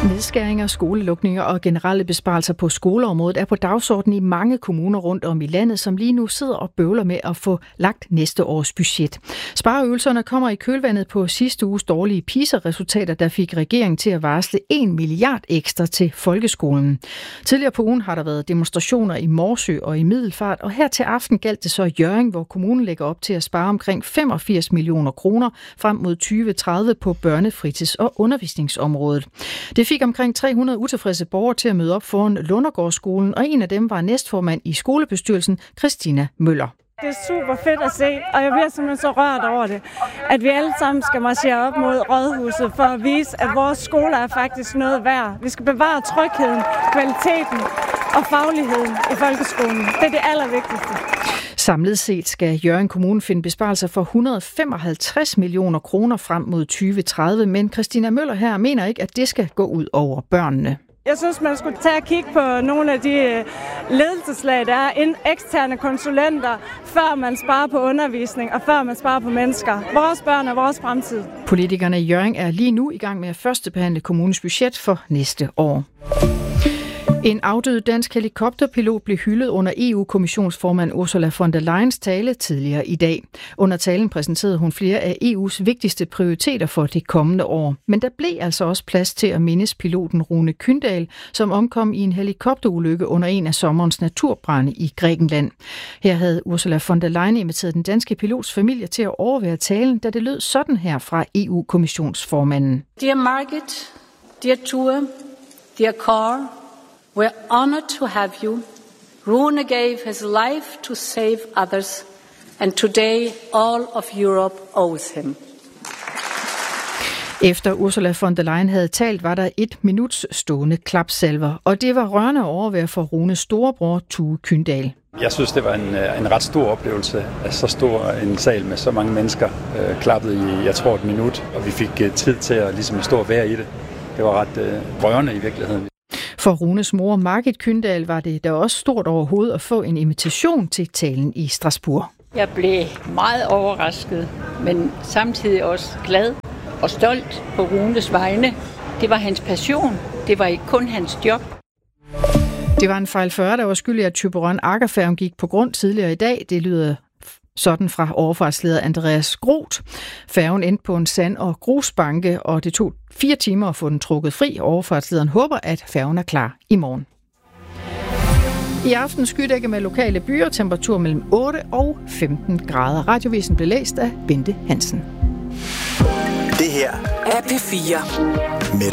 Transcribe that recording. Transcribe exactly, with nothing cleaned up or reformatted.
Nedskæringer, skolelukninger og generelle besparelser på skoleområdet er på dagsordenen i mange kommuner rundt om i landet, som lige nu sidder og bøvler med at få lagt næste års budget. Spareøvelserne kommer i kølvandet på sidste uges dårlige PISA-resultater, der fik regeringen til at varsle en milliard ekstra til folkeskolen. Tidligere på ugen har der været demonstrationer i Morsø og i Middelfart, og her til aften galt det så Hjørring, hvor kommunen lægger op til at spare omkring femogfirs millioner kroner frem mod tyve tredive på børne-, fritids- og undervisningsområdet. Det fik omkring tre hundrede utilfredse borgere til at møde op foran Lundergårdsskolen, og en af dem var næstformand i skolebestyrelsen, Christina Møller. Det er super fedt at se, og jeg bliver simpelthen så rørt over det, at vi alle sammen skal marchere op mod Rådhuset for at vise, at vores skoler er faktisk noget værd. Vi skal bevare trygheden, kvaliteten og fagligheden i folkeskolen. Det er det allervigtigste. Samlet set skal Hjørring Kommune finde besparelser for et hundrede og femoghalvtreds millioner kroner frem mod tyve tredive, men Christina Møller her mener ikke, at det skal gå ud over børnene. Jeg synes, man skulle tage og kigge på nogle af de ledelseslag, der er eksterne konsulenter, før man sparer på undervisning og før man sparer på mennesker. Vores børn er vores fremtid. Politikerne i Hjørring er lige nu i gang med at førstebehandle kommunens budget for næste år. En afdød dansk helikopterpilot blev hyldet under E U-kommissionsformand Ursula von der Leyens tale tidligere i dag. Under talen præsenterede hun flere af E U's vigtigste prioriteter for det kommende år. Men der blev altså også plads til at mindes piloten Rune Kyndal, som omkom i en helikopterulykke under en af sommerens naturbrande i Grækenland. Her havde Ursula von der Leyen inviteret den danske pilots familie til at overvære talen, da det lød sådan her fra E U-kommissionsformanden. Dear Margit, dear Ture, dear Carl, we're honored to have you. Rune gave his life to save others, and today all of Europe owes him. Efter Ursula von der Leyen havde talt, var der et minuts stående klapsalver, og det var rørende at overvære for Runes storebror Tue Kyndal. Jeg synes, det var en, en ret stor oplevelse, at så stor en sal med så mange mennesker øh, klappede i, jeg tror, et minut, og vi fik øh, tid til at ligesom stå og være i det. Det var ret øh, rørende i virkeligheden. For Runes mor, Margit Kyndal, var det da også stort overhovedet at få en invitation til talen i Strasbourg. Jeg blev meget overrasket, men samtidig også glad og stolt på Runes vegne. Det var hans passion. Det var ikke kun hans job. Det var en fejl fyrre, der var skyld i, at Thyborøn-Aggerfærgen gik på grund tidligere i dag. Det lyder sådan fra overfartsleder Andreas Groth. Færgen endte på en sand- og grusbanke, og det tog fire timer at få den trukket fri. Overfartslederen håber, at færgen er klar i morgen. I aften skydække med lokale byer, temperatur mellem otte og femten grader. Radiovisen blev læst af Bente Hansen. Det her er P fire med